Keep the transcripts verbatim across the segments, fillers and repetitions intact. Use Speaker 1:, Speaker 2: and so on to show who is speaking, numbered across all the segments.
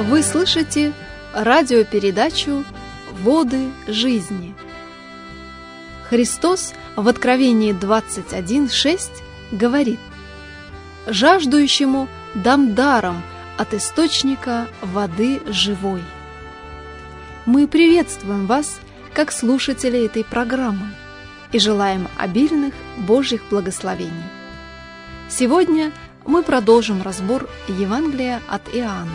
Speaker 1: Вы слышите радиопередачу «Воды жизни». Христос в Откровении двадцать один шесть говорит: «Жаждущему дам даром от источника воды живой». Мы приветствуем вас, как слушатели этой программы, и желаем обильных Божьих благословений. Сегодня мы продолжим разбор Евангелия от Иоанна.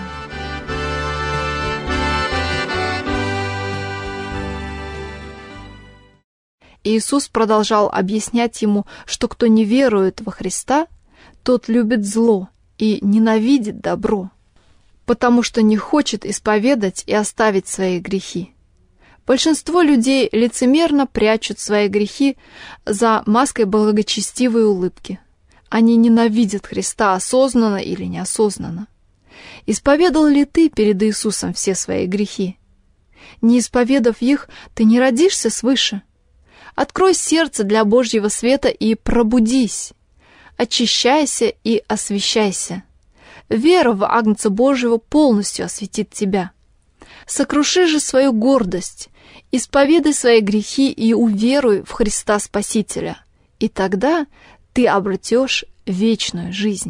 Speaker 1: Иисус продолжал объяснять ему, что кто не верует во Христа, тот любит зло и ненавидит добро, потому что не хочет исповедать и оставить свои грехи. Большинство людей лицемерно прячут свои грехи за маской благочестивой улыбки. Они ненавидят Христа осознанно или неосознанно. Исповедал ли ты перед Иисусом все свои грехи? Не исповедав их, ты не родишься свыше. Открой сердце для Божьего света и пробудись. Очищайся и освящайся. Вера в Агнца Божьего полностью осветит тебя. Сокруши же свою гордость, исповедай свои грехи и уверуй в Христа Спасителя, и тогда ты обретешь вечную жизнь.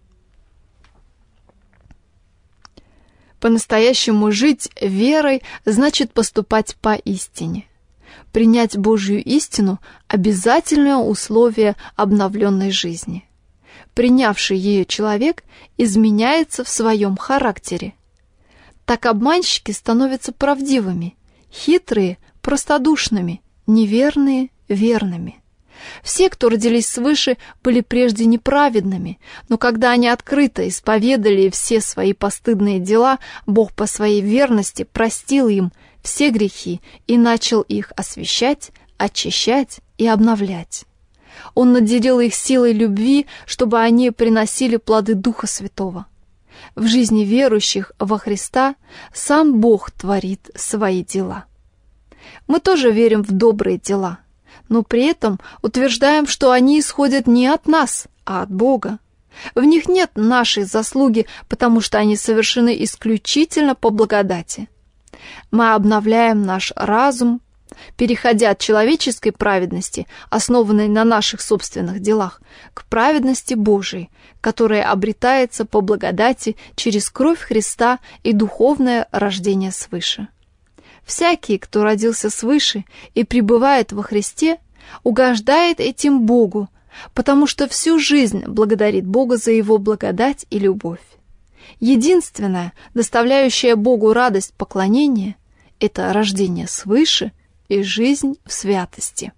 Speaker 1: По-настоящему жить верой значит поступать по истине. Принять Божью истину – обязательное условие обновленной жизни. Принявший ее человек изменяется в своем характере. Так обманщики становятся правдивыми, хитрые – простодушными, неверные – верными. Все, кто родились свыше, были прежде неправедными, но когда они открыто исповедали все свои постыдные дела, Бог по своей верности простил им все грехи и начал их освящать, очищать и обновлять. Он наделил их силой любви, чтобы они приносили плоды Духа Святого. В жизни верующих во Христа сам Бог творит свои дела. Мы тоже верим в добрые дела, но при этом утверждаем, что они исходят не от нас, а от Бога. В них нет нашей заслуги, потому что они совершены исключительно по благодати. Мы обновляем наш разум, переходя от человеческой праведности, основанной на наших собственных делах, к праведности Божией, которая обретается по благодати через кровь Христа и духовное рождение свыше. Всякий, кто родился свыше и пребывает во Христе, угождает этим Богу, потому что всю жизнь благодарит Бога за Его благодать и любовь. Единственное, доставляющее Богу радость поклонения, это рождение свыше и жизнь в святости.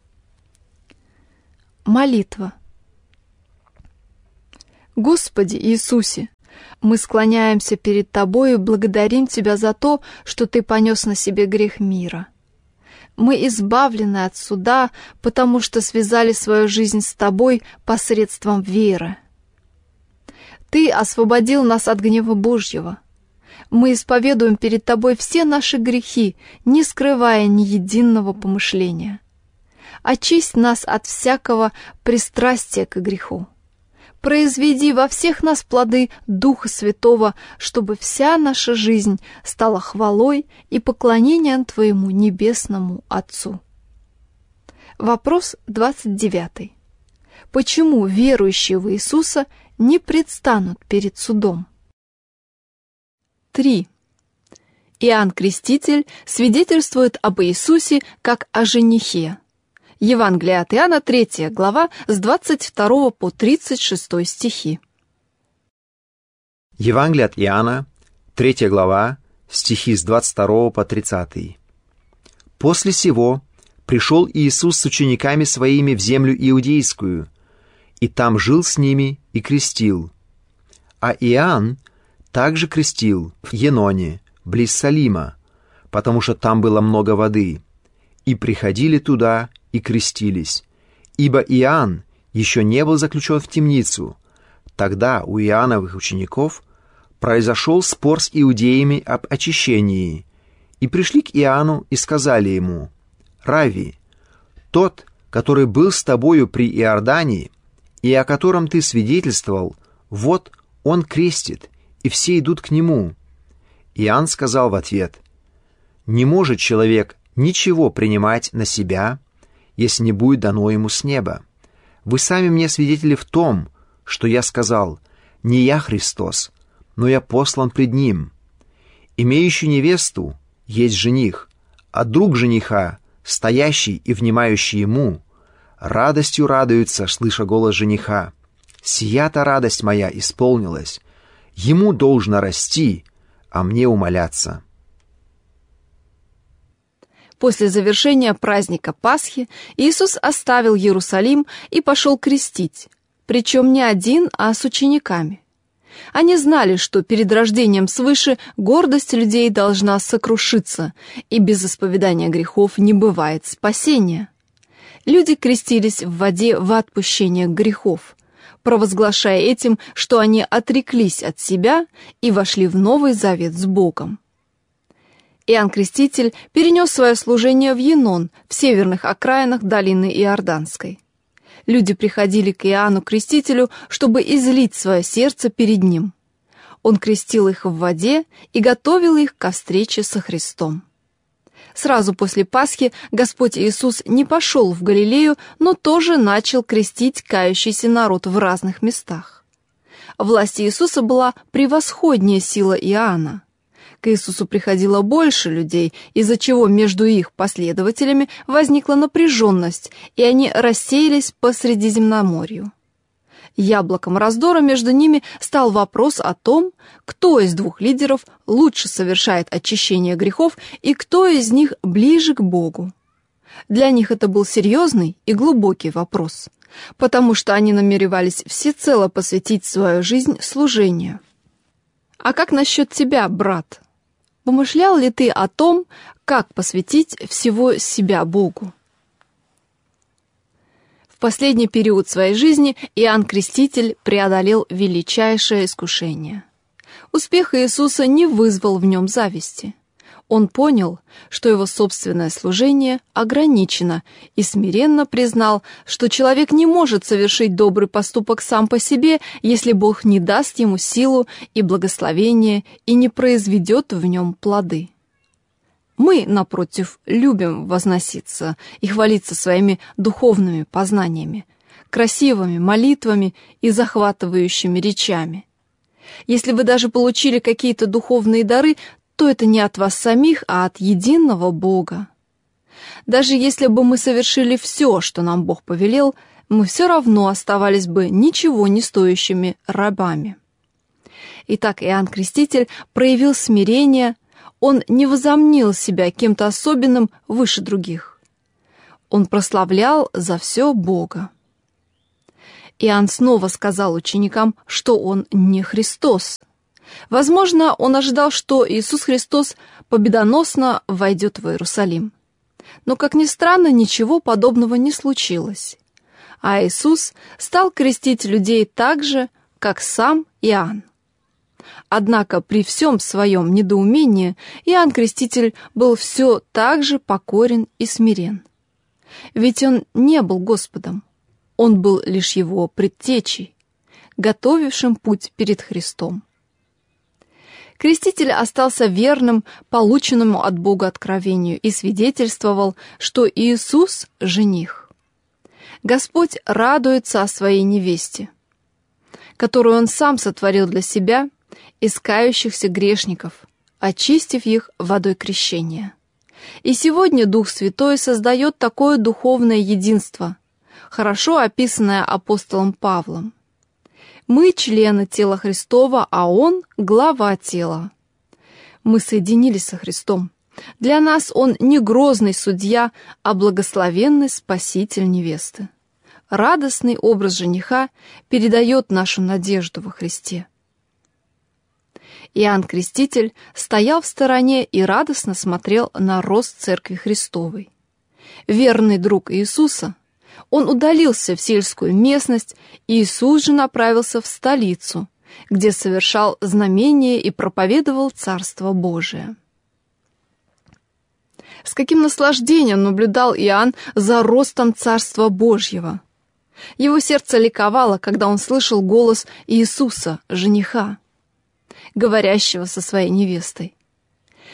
Speaker 1: Молитва. Господи Иисусе, мы склоняемся перед Тобой и благодарим Тебя за то, что Ты понес на себе грех мира. Мы избавлены от суда, потому что связали свою жизнь с Тобой посредством веры. Ты освободил нас от гнева Божьего. Мы исповедуем перед Тобой все наши грехи, не скрывая ни единого помышления. Очисть нас от всякого пристрастия к греху. Произведи во всех нас плоды Духа Святого, чтобы вся наша жизнь стала хвалой и поклонением Твоему Небесному Отцу. Вопрос двадцать девятый. Почему верующие в Иисуса не предстанут перед судом? три. Иоанн Креститель свидетельствует об Иисусе как о женихе. Евангелие от Иоанна, третья глава, с двадцать второго по тридцать шестой стихи.
Speaker 2: Евангелие от Иоанна, третья глава, стихи с двадцать второго по тридцатый. «После сего пришел Иисус с учениками своими в землю иудейскую, и там жил с ними и крестил. А Иоанн также крестил в Еноне, близ Салима, потому что там было много воды, и приходили туда и крестились, ибо Иоанн еще не был заключен в темницу. Тогда у Иоанновых учеников произошел спор с иудеями об очищении, и пришли к Иоанну и сказали ему: «Равви, тот, который был с тобою при Иордане, и о котором ты свидетельствовал, вот он крестит, и все идут к нему. Иоанн сказал в ответ: «Не может человек ничего принимать на себя, если не будет дано ему с неба. Вы сами мне свидетели в том, что я сказал: не я Христос, но я послан пред Ним. Имеющий невесту есть жених, а друг жениха, стоящий и внимающий ему, радостью радуется, слыша голос жениха. Сия-то радость моя исполнилась. Ему должно расти, а мне умоляться».
Speaker 1: После завершения праздника Пасхи Иисус оставил Иерусалим и пошел крестить, причем не один, а с учениками. Они знали, что перед рождением свыше гордость людей должна сокрушиться, и без исповедания грехов не бывает спасения. Люди крестились в воде во отпущение грехов, провозглашая этим, что они отреклись от себя и вошли в Новый Завет с Богом. Иоанн Креститель перенес свое служение в Енон, в северных окраинах долины Иорданской. Люди приходили к Иоанну Крестителю, чтобы излить свое сердце перед ним. Он крестил их в воде и готовил их ко встрече со Христом. Сразу после Пасхи Господь Иисус не пошел в Галилею, но тоже начал крестить кающийся народ в разных местах. Власть Иисуса была превосходнее сила Иоанна. К Иисусу приходило больше людей, из-за чего между их последователями возникла напряженность, и они рассеялись по Средиземноморью. Яблоком раздора между ними стал вопрос о том, кто из двух лидеров лучше совершает очищение грехов и кто из них ближе к Богу. Для них это был серьезный и глубокий вопрос, потому что они намеревались всецело посвятить свою жизнь служению. А как насчет тебя, брат? Помышлял ли ты о том, как посвятить всего себя Богу? В последний период своей жизни Иоанн Креститель преодолел величайшее искушение. Успех Иисуса не вызвал в нем зависти. Он понял, что его собственное служение ограничено, и смиренно признал, что человек не может совершить добрый поступок сам по себе, если Бог не даст ему силу и благословение и не произведет в нем плоды. Мы, напротив, любим возноситься и хвалиться своими духовными познаниями, красивыми молитвами и захватывающими речами. Если вы даже получили какие-то духовные дары, то это не от вас самих, а от единого Бога. Даже если бы мы совершили все, что нам Бог повелел, мы все равно оставались бы ничего не стоящими рабами. Итак, Иоанн Креститель проявил смирение, он не возомнил себя кем-то особенным выше других. Он прославлял за все Бога. Иоанн снова сказал ученикам, что он не Христос. Возможно, он ожидал, что Иисус Христос победоносно войдет в Иерусалим. Но, как ни странно, ничего подобного не случилось. А Иисус стал крестить людей так же, как сам Иоанн. Однако при всем своем недоумении Иоанн Креститель был все так же покорен и смирен. Ведь он не был Господом, он был лишь его предтечей, готовившим путь перед Христом. Креститель остался верным полученному от Бога откровению и свидетельствовал, что Иисус – жених. Господь радуется о своей невесте, которую Он сам сотворил для себя, из кающихся грешников, очистив их водой крещения. И сегодня Дух Святой создает такое духовное единство, хорошо описанное апостолом Павлом. Мы члены тела Христова, а Он — глава тела. Мы соединились со Христом. Для нас Он не грозный судья, а благословенный спаситель невесты. Радостный образ жениха передает нашу надежду во Христе. Иоанн Креститель стоял в стороне и радостно смотрел на рост Церкви Христовой. Верный друг Иисуса, он удалился в сельскую местность, и Иисус же направился в столицу, где совершал знамения и проповедовал Царство Божие. С каким наслаждением наблюдал Иоанн за ростом Царства Божьего. Его сердце ликовало, когда он слышал голос Иисуса, жениха, говорящего со своей невестой.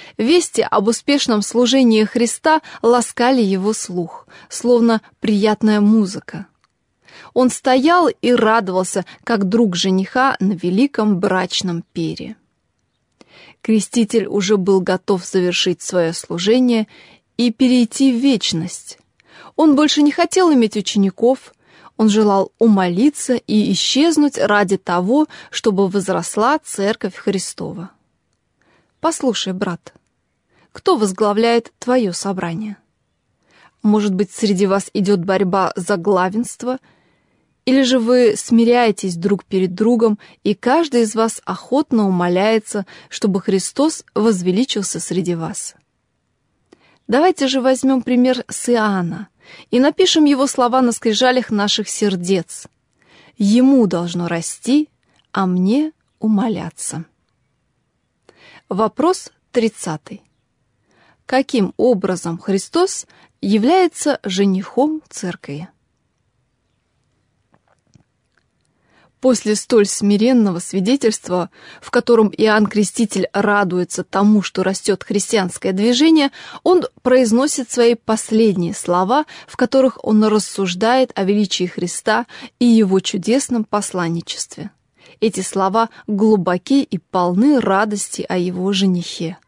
Speaker 1: Вести об успешном служении Христа ласкали его слух, словно приятная музыка. Он стоял и радовался, как друг жениха на великом брачном пире. Креститель уже был готов завершить свое служение и перейти в вечность. Он больше не хотел иметь учеников, он желал умолиться и исчезнуть ради того, чтобы возросла Церковь Христова. Послушай, брат, кто возглавляет твое собрание? Может быть, среди вас идет борьба за главенство, или же вы смиряетесь друг перед другом, и каждый из вас охотно умоляется, чтобы Христос возвеличился среди вас? Давайте же возьмем пример с Иоанна и напишем его слова на скрижалях наших сердец. Ему должно расти, а мне умоляться. Вопрос тридцатый. Каким образом Христос является женихом Церкви? После столь смиренного свидетельства, в котором Иоанн Креститель радуется тому, что растет христианское движение, он произносит свои последние слова, в которых он рассуждает о величии Христа и его чудесном посланничестве. Эти слова глубоки и полны радости о его женихе.